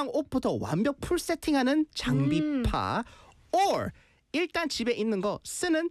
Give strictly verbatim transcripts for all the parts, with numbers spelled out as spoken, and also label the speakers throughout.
Speaker 1: 옷이랑 옷부터 완벽 풀 세팅하는 장비파 음. or 일단 집에 있는 거 쓰는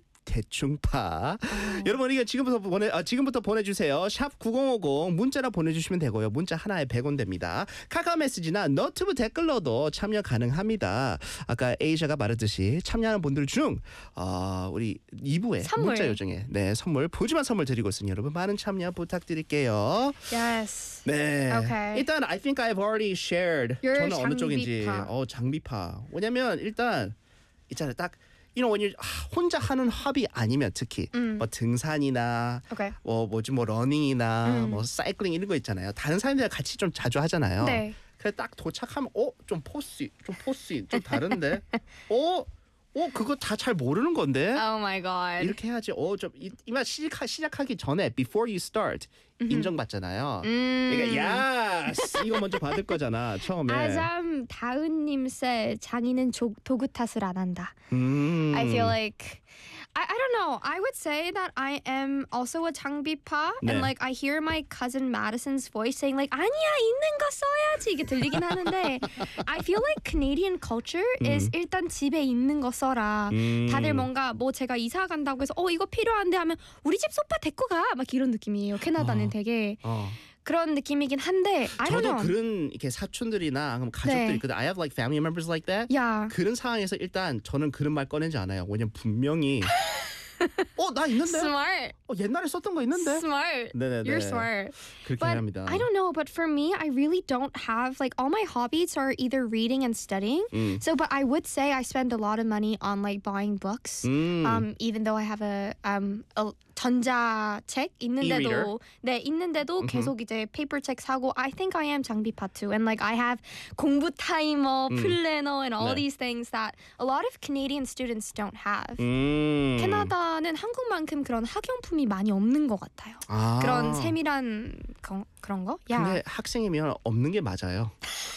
Speaker 1: 대충파. 어. 여러분 이거 지금부터 보내 아, 지금부터 보내주세요. 샵 구공오공 문자로 보내주시면 되고요. 문자 하나에 백 원 됩니다. 카카오 메시지나 너튜브 댓글로도 참여 가능합니다. 아까 에이샤가 말했듯이 참여하는 분들 중 어, 우리 이 부에 선물. 문자 요정에 네 선물 푸짐한 선물 드리고 있으니 여러분 많은 참여 부탁드릴게요.
Speaker 2: Yes.
Speaker 1: 네.
Speaker 2: Okay.
Speaker 1: 일단 I think I've already shared. 저는 어느
Speaker 2: 장비파.
Speaker 1: 쪽인지. 어 장비파. 왜냐면 일단 있잖아요. 딱 You know, when you 혼자 하는 허비 아니면 특히 음. 뭐 등산이나
Speaker 2: okay.
Speaker 1: 뭐 뭐지 뭐 러닝이나
Speaker 2: 음.
Speaker 1: 뭐 사이클링 이런 거 있잖아요. 다른 사람들이랑 같이 좀 자주 하잖아요.
Speaker 2: 네.
Speaker 1: 그래 딱 도착하면 어 좀 포스 좀 포스 좀 다른데 어 어 그거 다 잘 모르는 건데.
Speaker 2: Oh my god.
Speaker 1: 이렇게 해야지. 어좀 이만 시작 시작하기 전에 before you start mm-hmm. 인정받잖아요.
Speaker 2: 음.
Speaker 1: 그러니까 야 이거 먼저 받을 거잖아 처음에.
Speaker 2: 아잠 다은님 세 장인은 조, 도구 탓을 안 한다.
Speaker 1: 음.
Speaker 2: I feel like I, I don't know. I would say that I am also a 장비파
Speaker 1: 네.
Speaker 2: and like I hear my cousin Madison's voice saying like 아니야 있는 거 써야지 이게 들리긴 하는데 I feel like Canadian culture
Speaker 1: 음.
Speaker 2: is 일단 집에 있는 거 써라.
Speaker 1: 음.
Speaker 2: 다들 뭔가 뭐 제가 이사 간다고 해서 어 이거 필요한데 하면 우리 집 소파 데리고 가 막 이런 느낌이에요. 캐나다는
Speaker 1: 어.
Speaker 2: 되게
Speaker 1: 어.
Speaker 2: 그런 느낌이긴 한데 I don't
Speaker 1: 저도
Speaker 2: know.
Speaker 1: 그런 이렇게 사촌들이나 그럼 가족들
Speaker 2: 네.
Speaker 1: 있거든. I have like family members like that.
Speaker 2: 야.
Speaker 1: 그런 상황에서 일단 저는 그런 말 꺼내지 않아요. 왜냐면 분명히 어 나 있는데.
Speaker 2: Smart.
Speaker 1: 어 옛날에 썼던 거 있는데.
Speaker 2: Smart.
Speaker 1: 네네네.
Speaker 2: You're smart.
Speaker 1: 그렇게
Speaker 2: But
Speaker 1: 합니다.
Speaker 2: I don't know, but for me, I really don't have like all my hobbies are either reading and studying.
Speaker 1: 음.
Speaker 2: So, but I would say I spend a lot of money on like buying books.
Speaker 1: 음.
Speaker 2: Um, even though I have a um a 전자책 있는데도
Speaker 1: E-reader?
Speaker 2: 네 있는데도 계속 이제 paper 책 사고 I think I am 장비파 too and like I have 공부 타이머, 플래너 and all
Speaker 1: 네.
Speaker 2: these things that a lot of Canadian students don't have.
Speaker 1: 음.
Speaker 2: 캐나다는 한국만큼 그런 학용품이 많이 없는 것 같아요.
Speaker 1: 아.
Speaker 2: 그런 세밀한 거, 그런 거? 야.
Speaker 1: 근데 학생이면 없는 게 맞아요.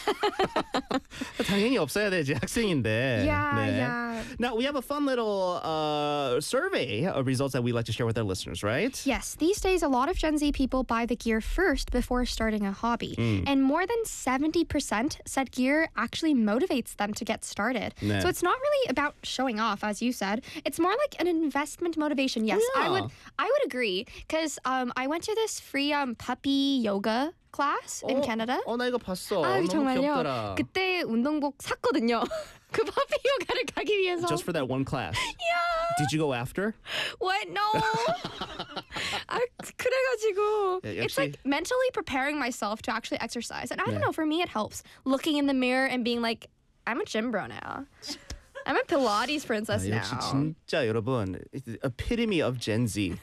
Speaker 1: 당연히 없어야 되지 학생인데.
Speaker 2: Yeah,
Speaker 1: 네.
Speaker 2: yeah.
Speaker 1: Now we have a fun little uh, survey of results that we like to share with our listeners, right?
Speaker 2: Yes, these days a lot of Gen Z people buy the gear first before starting a hobby.
Speaker 1: Mm.
Speaker 2: And more than seventy percent said gear actually motivates them to get started.
Speaker 1: 네.
Speaker 2: So it's not really about showing off, as you said. It's more like an investment motivation. Yes, I would I would agree. Because um, I went to this free um, puppy yoga class in
Speaker 1: 어,
Speaker 2: Canada.
Speaker 1: 어, 나 이거 봤어.
Speaker 2: 아,
Speaker 1: 너무
Speaker 2: 정말요?
Speaker 1: 귀엽더라.
Speaker 2: 그때 운동복 샀거든요. 그 퍼피 요가를 가기 위해서.
Speaker 1: Just for that one class.
Speaker 2: Yeah.
Speaker 1: Did you go after?
Speaker 2: What? No. 아, 그래가지고
Speaker 1: 예,
Speaker 2: it's
Speaker 1: 역시.
Speaker 2: like mentally preparing myself to actually exercise. And I don't
Speaker 1: 네.
Speaker 2: know, for me it helps. Looking in the mirror and being like, I'm a gym bro now. I'm a Pilates princess
Speaker 1: 아,
Speaker 2: now.
Speaker 1: 역시 진짜 여러분 epitome of Gen Z.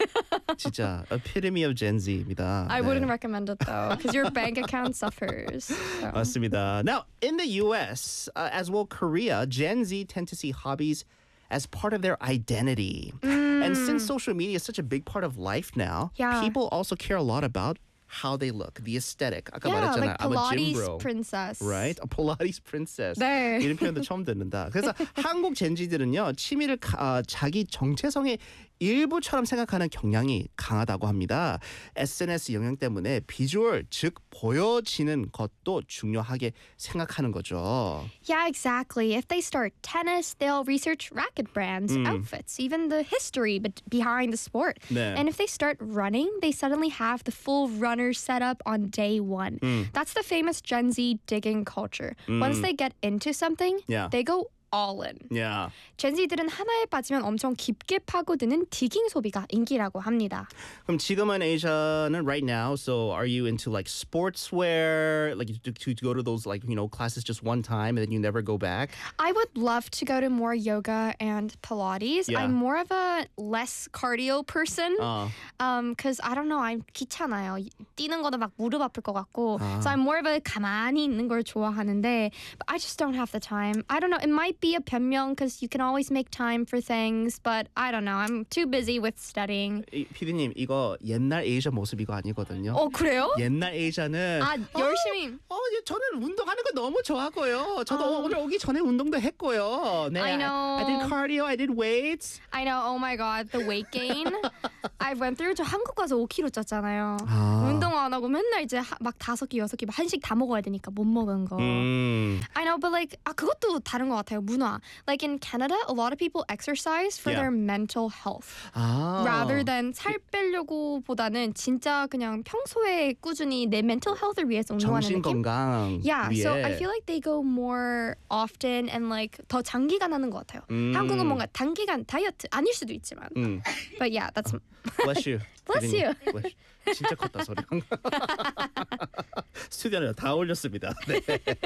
Speaker 1: 진짜 epitome of Gen Z입니다.
Speaker 2: I
Speaker 1: 네.
Speaker 2: wouldn't recommend it though, because your bank account suffers. So.
Speaker 1: 맞습니다. Now, in the U S, uh, as well Korea, Gen Z tend to see hobbies as part of their identity.
Speaker 2: Mm.
Speaker 1: And since social media is such a big part of life now,
Speaker 2: Yeah.
Speaker 1: people also care a lot about how they look, the aesthetic. 아까
Speaker 2: Yeah,
Speaker 1: 말했잖아요.
Speaker 2: like
Speaker 1: I'm a gym
Speaker 2: Pilates
Speaker 1: bro.
Speaker 2: princess.
Speaker 1: Right? A Pilates princess.
Speaker 2: 네.
Speaker 1: 이런 표현도 처음 듣는다. 그래서 한국 젠지들은요. 취미를 가, 어, 자기 정체성의 일부처럼 생각하는 경향이 강하다고 합니다. 에스엔에스 영향 때문에 비주얼, 즉 보여지는 것도 중요하게 생각하는 거죠.
Speaker 2: Yeah, exactly. If they start tennis, they'll research racket brands, outfits, even the history but behind the sport.
Speaker 1: 네.
Speaker 2: And if they start running, they suddenly have the full runner setup on day one. That's the famous Gen Z digging culture. Once they get into something,
Speaker 1: Yeah.
Speaker 2: they go all in.
Speaker 1: Yeah.
Speaker 2: 젠지들은 하나에 빠지면 엄청 깊게 파고드는 디깅 소비가 인기라고 합니다.
Speaker 1: 그럼 지금은 Asia는 right now, so are you into like sportswear, like to, to, to go to those like, you know, classes just one time and then you never go back?
Speaker 2: I would love to go to more yoga and Pilates.
Speaker 1: Yeah.
Speaker 2: I'm more of a less cardio person.
Speaker 1: 어.
Speaker 2: Um, cause I don't know, I'm 귀찮아요. 뛰는 거도 막 무릎 아플 것 같고. So I'm more of a 가만히 있는 걸 좋아하는데, but I just don't have the time. I don't know. It might be a 변명 because you can always make time for things, but I don't know. I'm too busy with studying.
Speaker 1: 이, 피디님 이거 옛날 에이샤 모습 이거 아니거든요.
Speaker 2: 어 그래요?
Speaker 1: 옛날 에이샤는
Speaker 2: 아 열심히.
Speaker 1: 어, 어, 예, 저는 운동하는 거 너무 좋아하고요. 저도 오늘 오기 전에 운동도 했고요. 네,
Speaker 2: I know.
Speaker 1: I, I did cardio, I did weights.
Speaker 2: I know. Oh my god, the weight gain. I went through 저 한국 가서 오 킬로그램 쪘잖아요.
Speaker 1: 아.
Speaker 2: 운동 안 하고 맨날 이제 하, 막 다섯 개 여섯 개 막 한식 다 먹어야 되니까 못 먹은 거.
Speaker 1: 음.
Speaker 2: I know, but like 아 그것도 다른 것 같아요. 문화. Like in Canada, a lot of people exercise for
Speaker 1: Yeah.
Speaker 2: their mental health.
Speaker 1: 아.
Speaker 2: rather than 살 빼려고 보다는 진짜 그냥 평소에 꾸준히 내 mental health을 위해서 운동하는
Speaker 1: 정신
Speaker 2: 느낌?
Speaker 1: 건강
Speaker 2: Yeah,
Speaker 1: 위해.
Speaker 2: so I feel like they go more often and like 더 장기간 하는 것 같아요.
Speaker 1: 음.
Speaker 2: 한국은 뭔가 단기간 다이어트 아닐 수도 있지만.
Speaker 1: 음.
Speaker 2: But yeah, that's
Speaker 1: Bless you.
Speaker 2: Bless
Speaker 1: 피디님.
Speaker 2: you.
Speaker 1: Bless you. 진짜 컸다 소리. 스튜디오에 다 올렸습니다. 네.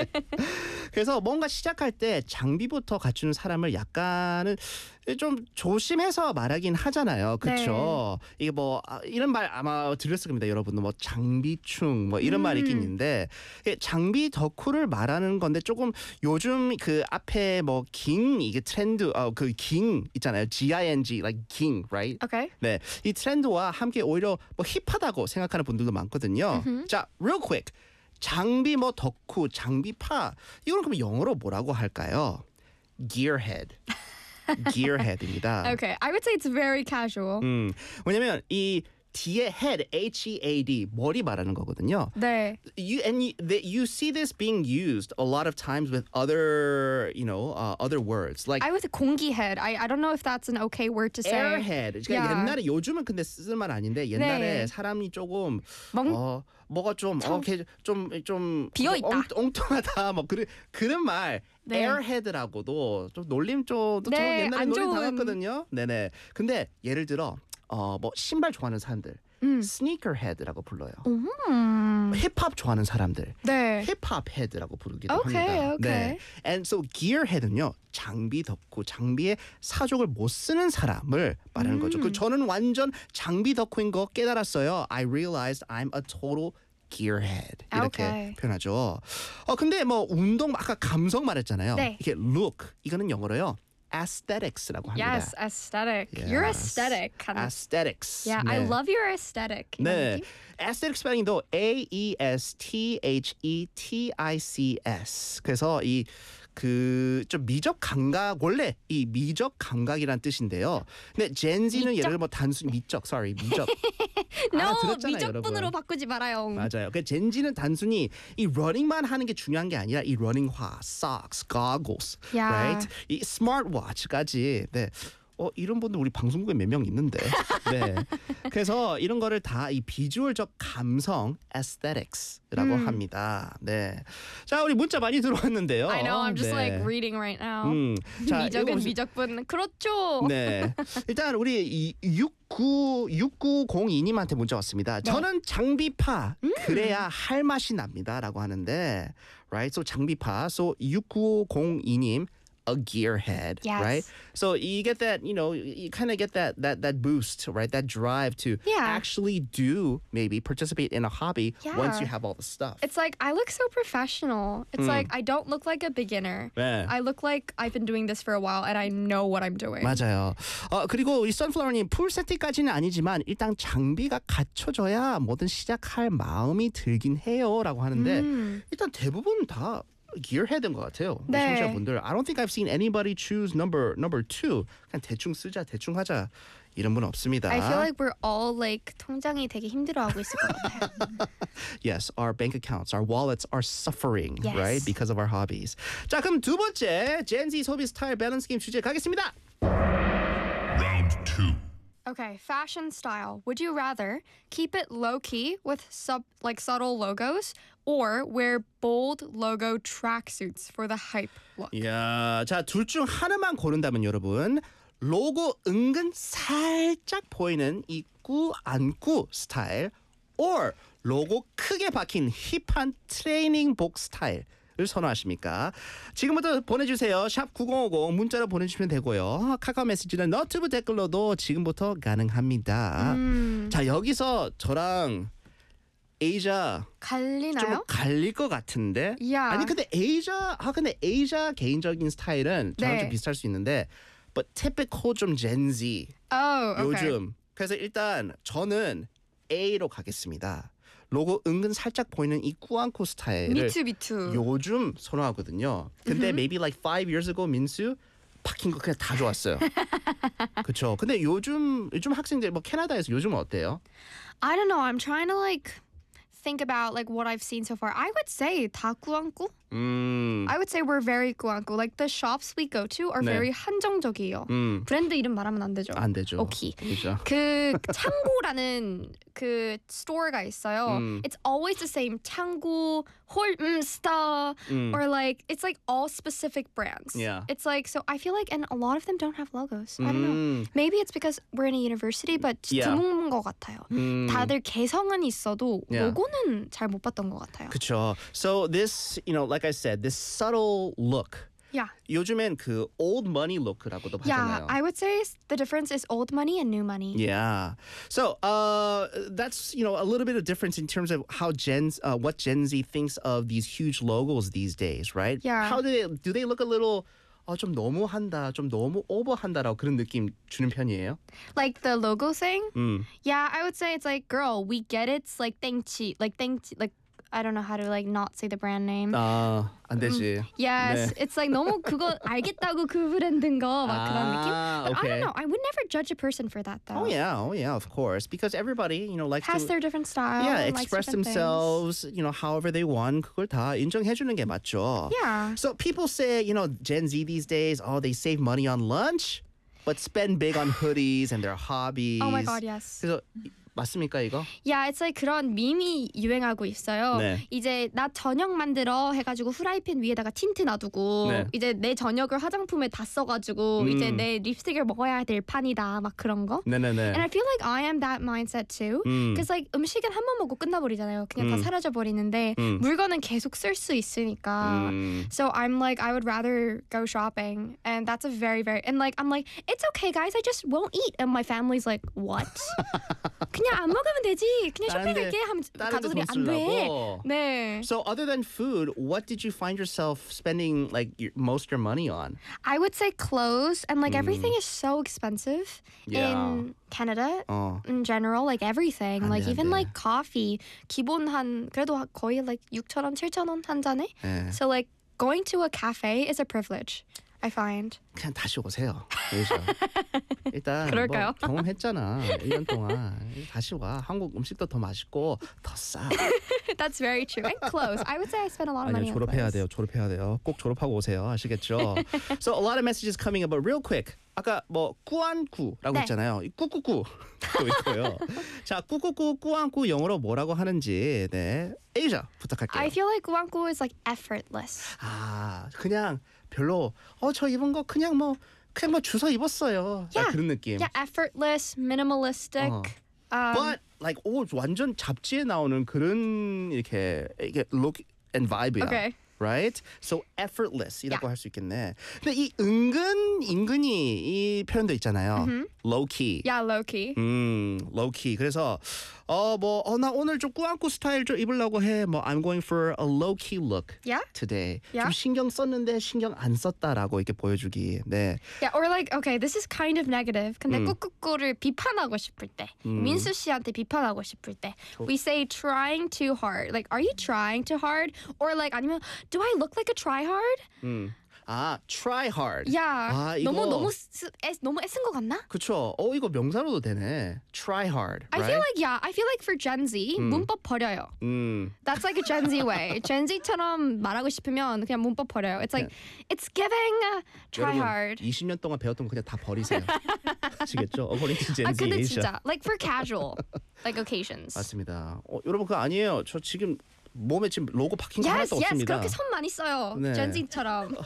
Speaker 1: 그래서 뭔가 시작할 때 장비부터 갖추는 사람을 약간은 좀 조심해서 말하긴 하잖아요. 그렇죠? 이게 뭐 아, 이런 말 아마 들렸을 겁니다. 여러분도 뭐 장비충 뭐 이런
Speaker 2: 음.
Speaker 1: 말이 있긴 있는데 장비 덕후를 말하는 건데 조금 요즘 그 앞에 뭐 깅 이게 트렌드 어그깅 있잖아요. G-I-N-G like 깅, right?
Speaker 2: okay.
Speaker 1: 네, 이 트렌드와 함께 오히려 뭐 힙하다고 생각하는 분들도 많거든요.
Speaker 2: 음흠.
Speaker 1: 자, real quick. 장비 뭐 덕후, 장비파. 이거는 그럼 영어로 뭐라고 할까요? Gearhead. Gearhead입니다.
Speaker 2: Okay, I would say it's very casual.
Speaker 1: 음, 왜냐면 이 뒤에 head, H-E-A-D, 머리 말하는 거거든요.
Speaker 2: 네.
Speaker 1: You and you, the, you see this being used a lot of times with other, you know, uh, other words like
Speaker 2: I would say 공기head. I I don't know if that's an okay word to say.
Speaker 1: airhead. 그러니까
Speaker 2: Yeah.
Speaker 1: 옛날에 요즘은 근데 쓰는 말 아닌데 옛날에
Speaker 2: 네.
Speaker 1: 사람이 조금
Speaker 2: 멍
Speaker 1: 어 뭐가 좀어좀좀
Speaker 2: 비어 있다.
Speaker 1: 엉뚱하다 뭐 그런 그런 말
Speaker 2: 네.
Speaker 1: airhead라고도 좀 놀림 좀또
Speaker 2: 네,
Speaker 1: 옛날에
Speaker 2: 안
Speaker 1: 놀림
Speaker 2: 좋은-
Speaker 1: 당했거든요. 네네. 근데 예를 들어 어 뭐 신발 좋아하는 사람들
Speaker 2: 음.
Speaker 1: sneakerhead라고 불러요.
Speaker 2: 음.
Speaker 1: 힙합 좋아하는 사람들
Speaker 2: 네.
Speaker 1: 힙합 헤드라고 부르기도
Speaker 2: Okay,
Speaker 1: 합니다.
Speaker 2: okay.
Speaker 1: 네. And so gearhead는요. 장비 덕후, 장비의 사족을 못 쓰는 사람을 말하는 거죠. 그 저는 완전 장비 덕후인 거 깨달았어요. I realized I'm a total gearhead. 이렇게
Speaker 2: Okay.
Speaker 1: 표현하죠. 어 근데 뭐 운동 아까 감성 말했잖아요.
Speaker 2: 네.
Speaker 1: 이게 look 이거는 영어로요. aesthetics라고 합니다.
Speaker 2: Yes, aesthetic. You're
Speaker 1: Yes.
Speaker 2: aesthetic. kind of.
Speaker 1: aesthetics.
Speaker 2: Yeah, I
Speaker 1: 네.
Speaker 2: love your aesthetic. 이런
Speaker 1: 네,
Speaker 2: 느낌?
Speaker 1: aesthetic 스펠링도 A E S T H E T I C S. 그래서 이 그 좀 미적 감각 원래 이 미적 감각이란 뜻인데요. 근데 젠지는
Speaker 2: 미적?
Speaker 1: 예를 들어 뭐 단순히 미적, sorry 미적.
Speaker 2: No,
Speaker 1: 알아들었잖아요,
Speaker 2: 미적분으로
Speaker 1: 여러분.
Speaker 2: 바꾸지 말아요.
Speaker 1: 맞아요. 그 젠지는 단순히 이 러닝만 하는 게 중요한 게 아니라 이 러닝화, socks, goggles,
Speaker 2: 야.
Speaker 1: right? 이 스마트워치까지. 네. 어 이런 분들 우리 방송국에 몇 명 있는데. 네. 그래서 이런 거를 다 이 비주얼적 감성 aesthetics라고
Speaker 2: 음.
Speaker 1: 합니다. 네. 자, 우리 문자 많이 들어왔는데요.
Speaker 2: I know, I'm just
Speaker 1: 네.
Speaker 2: like reading right now.
Speaker 1: 음. 자,
Speaker 2: 미적은
Speaker 1: 읽어보시-
Speaker 2: 미적분. 그렇죠.
Speaker 1: 네. 일단 우리 이 육구 육구공이님한테 문자 왔습니다.
Speaker 2: 네.
Speaker 1: 저는 장비파 그래야 할 맛이 납니다라고 하는데, right? So 장비파. So 육구공이님 a gearhead,
Speaker 2: Yes.
Speaker 1: right? So you get that, you know, you kind of get that that that boost, right? That drive to
Speaker 2: Yeah.
Speaker 1: actually do maybe participate in a hobby once you
Speaker 2: Yeah.
Speaker 1: have all the stuff.
Speaker 2: It's like I look so professional. It's
Speaker 1: Mm.
Speaker 2: like I don't look like a beginner.
Speaker 1: 네.
Speaker 2: I look like I've been doing this for a while and I know what I'm doing.
Speaker 1: 맞아요. 어, 그리고 이 선플라워님 풀 세팅까지는 아니지만 일단 장비가 갖춰져야 뭐든 시작할 마음이 들긴 해요라고 하는데
Speaker 2: 음.
Speaker 1: 일단 대부분 다 gearhead인 것 같아요. 우리
Speaker 2: 네.
Speaker 1: 청취자분들. I don't think I've seen anybody choose number number two. 그냥 대충 쓰자, 대충 하자 이런 분 없습니다.
Speaker 2: I feel like we're all like 통장이 되게 힘들어하고 있을 것 같아요.
Speaker 1: Yes, our bank accounts, our wallets are suffering,
Speaker 2: Yes.
Speaker 1: right, because of our hobbies. 자, 그럼 두 번째 Gen Z 소비 스타일 밸런스 게임 주제 가겠습니다.
Speaker 3: Round two.
Speaker 2: Okay, fashion style. Would you rather keep it low key with sub like subtle logos or wear bold logo tracksuits for the hype look?
Speaker 1: 이야, 자, 둘 중 하나만 고른다면 여러분 로고 은근 살짝 보이는 이 꾸 안꾸 스타일 or 로고 크게 박힌 힙한 트레이닝복 스타일을 선호하십니까? 지금부터 보내주세요. 샵 구공오공 문자로 보내주시면 되고요. 카카오 메시지는 너튜브 댓글로도 지금부터 가능합니다.
Speaker 2: 음,
Speaker 1: 자, 여기서 저랑 에이자 좀
Speaker 2: 갈리나요?
Speaker 1: 갈릴 것 같은데.
Speaker 2: 야.
Speaker 1: 아니 근데 에이자 아 근데 에이자 개인적인 스타일은 저랑
Speaker 2: 네.
Speaker 1: 좀 비슷할 수 있는데, but typical 좀 Gen Z
Speaker 2: Oh, okay.
Speaker 1: 요즘. 그래서 일단 저는 A로 가겠습니다. 로고 은근 살짝 보이는 이 꾸안꾸 스타일을
Speaker 2: Me too, me too.
Speaker 1: 요즘 선호하거든요. 근데 maybe like five years ago 민수 박힌 거 그냥 다 좋았어요. 그렇죠. 근데 요즘 요즘 학생들 뭐 캐나다에서 요즘은 어때요?
Speaker 2: I don't know. I'm trying to like think about like what I've seen so far. I would say 다 꾸안꾸.
Speaker 1: 음.
Speaker 2: I would say we're very 꾸안꾸. Like the shops we go to are
Speaker 1: 네.
Speaker 2: very 한정적이에요.
Speaker 1: 음.
Speaker 2: 브랜드 이름 말하면 안 되죠.
Speaker 1: 안 되죠.
Speaker 2: 오케이.
Speaker 1: 그죠.
Speaker 2: 그 창고라는 그 스토어가 있어요.
Speaker 1: 음.
Speaker 2: It's always the same. 창고, 홀음 스타,
Speaker 1: 음.
Speaker 2: or like it's like all specific brands.
Speaker 1: Yeah.
Speaker 2: It's like so. I feel like and a lot of them don't have logos. I don't know.
Speaker 1: 음.
Speaker 2: Maybe it's because we're in a university, but
Speaker 1: Yeah.
Speaker 2: 드문 것 같아요.
Speaker 1: 음.
Speaker 2: 다들 개성은 있어도
Speaker 1: Yeah.
Speaker 2: 로고는 잘 못 봤던 것 같아요.
Speaker 1: 그쵸. So this, you know, like I said, this subtle look.
Speaker 2: Yeah.
Speaker 1: 요즘엔 그 old money look라고도
Speaker 2: Yeah,
Speaker 1: 하잖아요.
Speaker 2: I would say the difference is old money and new money.
Speaker 1: Yeah. So uh, that's, you know, a little bit of difference in terms of how Gen, uh, what Gen Z thinks of these huge logos these days, right?
Speaker 2: Yeah.
Speaker 1: How do they, do they look a little, 어, 좀 너무한다, 좀 너무 오버한다라고 그런 느낌 주는 편이에요?
Speaker 2: Like the logo thing.
Speaker 1: 음.
Speaker 2: Yeah, I would say it's like, girl, we get it. It's like 땡치, like 땡치, like I don't know how to like not say the brand name.
Speaker 1: 아, 안 되지.
Speaker 2: Yes,
Speaker 1: 네.
Speaker 2: it's like 너무 그거 알겠다고 그 브랜드인 거 막 그런 느낌.
Speaker 1: 아,
Speaker 2: But I
Speaker 1: okay.
Speaker 2: don't know. I would never judge a person for that though.
Speaker 1: Oh yeah, oh yeah, of course, because everybody, you know, likes
Speaker 2: Has
Speaker 1: to
Speaker 2: their different style.
Speaker 1: yeah,
Speaker 2: and likes
Speaker 1: express
Speaker 2: different things.
Speaker 1: themselves, you know, however they want. 그걸 다 인정해 주는 게 맞죠.
Speaker 2: Yeah.
Speaker 1: So people say, you know, Gen Z these days, oh, they save money on lunch, but spend big on hoodies and their hobbies.
Speaker 2: Oh my god, yes.
Speaker 1: 그래서 맞습니까 이거?
Speaker 2: Yeah, it's like 그런 밈이 유행하고 있어요.
Speaker 1: 네.
Speaker 2: 이제 나 저녁 만들어 해가지고 후라이팬 위에다가 틴트 놔두고
Speaker 1: 네.
Speaker 2: 이제 내 저녁을 화장품에 다 써가지고
Speaker 1: 음.
Speaker 2: 이제 내 립스틱을 먹어야 될 판이다 막 그런 거.
Speaker 1: 네네네.
Speaker 2: And I feel like I am that mindset too.
Speaker 1: 음.
Speaker 2: Because like 음식은 한 번 먹고 끝나버리잖아요. 그냥 다
Speaker 1: 음.
Speaker 2: 사라져 버리는데
Speaker 1: 음.
Speaker 2: 물건은 계속 쓸 수 있으니까.
Speaker 1: 음.
Speaker 2: So I'm like I would rather go shopping, and that's a very very and like I'm like it's okay guys, I just won't eat, and my family's like what? 그냥 안 먹으면 되지. 그냥
Speaker 1: 다른 데-
Speaker 2: 쇼핑할게 하면
Speaker 1: 다른 데
Speaker 2: 가족들이
Speaker 1: 돈
Speaker 2: 안 돼.
Speaker 1: 쓰려고.
Speaker 2: 네.
Speaker 1: So other than food, what did you find yourself spending like your, most your money on?
Speaker 2: I would say clothes, and like everything is so expensive
Speaker 1: Yeah.
Speaker 2: in Canada.
Speaker 1: 어.
Speaker 2: In general, like everything,
Speaker 1: 안
Speaker 2: like
Speaker 1: 돼, 안
Speaker 2: even
Speaker 1: 돼.
Speaker 2: like coffee, 기본 한 그래도 거의 like 육천 원, 칠천 원 한 잔에.
Speaker 1: 네.
Speaker 2: So like going to a cafe is a privilege, I find.
Speaker 1: 그냥 다시 오세요. 그렇죠. 일단
Speaker 2: 그럴까요?
Speaker 1: 뭐 경험했잖아. 일 년 동안 다시 와. 한국 음식도 더 맛있고 더 싸.
Speaker 2: That's very true. And clothes. I would say I spend a lot of money
Speaker 1: 아니요,
Speaker 2: on
Speaker 1: 졸업해야
Speaker 2: clothes.
Speaker 1: 돼요. 졸업해야 돼요. 꼭 졸업하고 오세요. 아시겠죠? So a lot of messages coming up, but real quick. 아까 뭐 꾸안꾸라고
Speaker 2: 네.
Speaker 1: 했잖아요. 이 꾸꾸꾸 또 있고요. 자, 꾸꾸꾸 꾸안꾸 영어로 뭐라고 하는지 네, 에이자 부탁할게요.
Speaker 2: I feel like 꾸안꾸 is like effortless.
Speaker 1: 아, 그냥 별로 어 저 입은 거 그냥 뭐 그냥 뭐 주워 입었어요.
Speaker 2: Yeah.
Speaker 1: 아, 그런 느낌.
Speaker 2: Yeah, effortless, minimalistic.
Speaker 1: 어.
Speaker 2: Um,
Speaker 1: But like 오 완전 잡지에 나오는 그런 이렇게 이게 look and vibe야.
Speaker 2: Okay.
Speaker 1: Right? So effortless이라고
Speaker 2: Yeah.
Speaker 1: 할 수 있겠네. 근데 이 은근 인근이 이 표현도 있잖아요. low key.
Speaker 2: yeah, low key.
Speaker 1: 음, low key. 그래서 어 뭐 어 나 오늘 좀 꾸안꾸 스타일 좀 입으려고 해. 뭐 I'm going for a low key look
Speaker 2: Yeah.
Speaker 1: today.
Speaker 2: Yeah.
Speaker 1: 좀 신경 썼는데 신경 안 썼다라고 이렇게 보여주기. 네.
Speaker 2: Yeah, or like okay, this is kind of negative. 근데
Speaker 1: 음.
Speaker 2: 꾸꾸꾸를 비판하고 싶을 때, 민수 씨한테 비판하고 싶을 때, we say trying too hard. Like, are you trying too hard? Or like 아니면 do I look like a tryhard?
Speaker 1: 음. 아, try hard.
Speaker 2: Yeah.
Speaker 1: 아, 이거
Speaker 2: 너무 너무 쓰, 애, 너무 애쓴 것 같나?
Speaker 1: 그쵸. 어 이거 명사로도 되네. Try hard.
Speaker 2: I
Speaker 1: right?
Speaker 2: feel like yeah, I feel like for Gen Z 문법 버려요.
Speaker 1: 음.
Speaker 2: That's like a Gen Z way. Gen Z처럼 말하고 싶으면 그냥 문법 버려요. It's like it's giving uh, try
Speaker 1: 여러분,
Speaker 2: hard.
Speaker 1: 이십 년 동안 배웠던 거 그냥 다 버리세요. 아시겠죠? According to Gen
Speaker 2: 아
Speaker 1: Z
Speaker 2: 근데
Speaker 1: Asia.
Speaker 2: 진짜 like for casual like occasions.
Speaker 1: 맞습니다. 어, 여러분 그거 아니에요. 저 지금 몸에 지금 로고 박힌 거
Speaker 2: Yes,
Speaker 1: 하나도
Speaker 2: yes.
Speaker 1: 없습니다.
Speaker 2: 그렇게 손 많이 써요.
Speaker 1: 네.
Speaker 2: Gen Z처럼.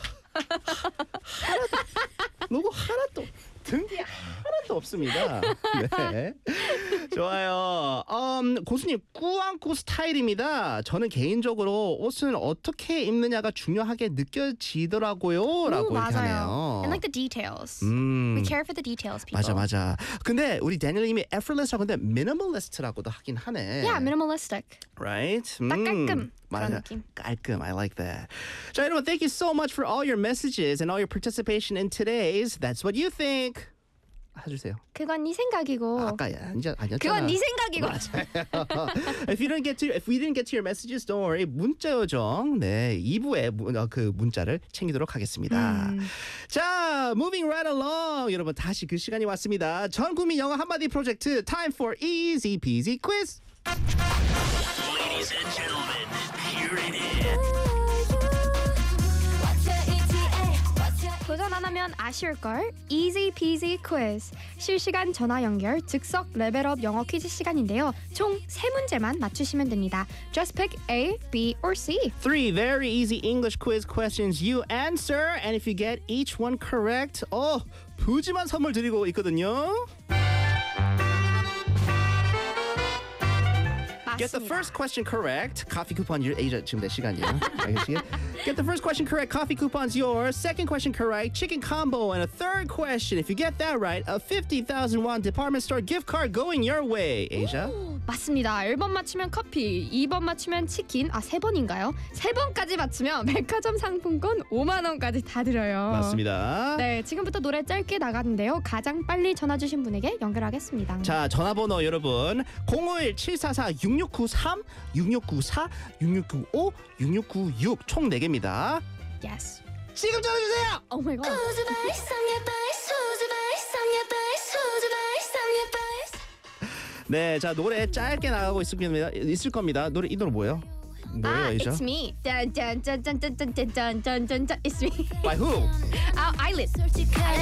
Speaker 1: 로고 하나도 등뒤에 하나도 없습니다. 네. 좋아요. 음, 고수님 꾸안꾸 스타일입니다. 저는 개인적으로 옷은 어떻게 입느냐가 중요하게 느껴지더라고요.
Speaker 2: 오,
Speaker 1: 라고 이렇게
Speaker 2: 맞아요.
Speaker 1: 하네요.
Speaker 2: And like the details.
Speaker 1: 음.
Speaker 2: We care for the details, people.
Speaker 1: 맞아 맞아. 근데 우리 데니엘님이 effortless라고 하는데 minimalist라고도 하긴 하네.
Speaker 2: Yeah, minimalistic.
Speaker 1: Right?
Speaker 2: 딱 깔끔.
Speaker 1: 맞아.
Speaker 2: 그런 느낌.
Speaker 1: 깔끔. I like that. 자, 여러분, thank you so much for all your messages and all your participation in today's That's What You Think. 해주세요.
Speaker 2: 그건 네 생각이고.
Speaker 1: 아까 아니죠, 아니었잖아.
Speaker 2: 그건 네 생각이고.
Speaker 1: If you didn't get to, if we didn't get to your messages, don't worry. 문자 요정, 네, 이 부에 문, 어, 그 문자를 챙기도록 하겠습니다.
Speaker 2: 음.
Speaker 1: 자, moving right along. 여러분 다시 그 시간이 왔습니다. 전 국민 영어 한마디 프로젝트 Time for Easy Peasy Quiz.
Speaker 4: Ladies and gentlemen, here it is.
Speaker 2: 도전 안 하면 아쉬울걸. Easy Peasy Quiz. 실시간 전화 연결 즉석 레벨업 영어 퀴즈 시간인데요. 총 세 문제만 맞추시면 됩니다. Just pick A, B, or C.
Speaker 1: Three very easy English quiz questions you answer, and if you get each one correct, 어, 푸짐한 선물 드리고 있거든요. Get the
Speaker 2: 맞습니다.
Speaker 1: first question correct. Coffee coupon your Asia 지금 내 시간이에요. 알겠지? Get the first question correct. Coffee coupon's yours. Second question correct. Chicken combo. And a third question. If you get that right, a fifty thousand won department store gift card going your way. Asia.
Speaker 2: 맞습니다. 일 번 맞추면 커피, 이 번 맞추면 치킨, 아 세 번인가요? 세 번까지 맞추면 백화점 상품권 오만 원까지 다 드려요.
Speaker 1: 맞습니다.
Speaker 2: 네, 지금부터 노래 짧게 나가는데요. 가장 빨리 전화 주신 분에게 연결하겠습니다.
Speaker 1: 자, 전화번호 여러분 공오일 칠사사 육육구삼, 육육구사, 육육구오, 육육구육 총 네 개입니다.
Speaker 2: Yes.
Speaker 1: 지금 전화 주세요.
Speaker 2: Oh my god.
Speaker 1: 네, 자 노래 짧게 나가고 있을 겁니다. 있을 겁니다. 노래 이 노래 뭐예요? 뭐예요,
Speaker 2: 아,
Speaker 1: Asia?
Speaker 2: it's me. 짠짠짠짠짠짠짠짠짠짠. It's me.
Speaker 1: By who?
Speaker 2: 아, eyelid.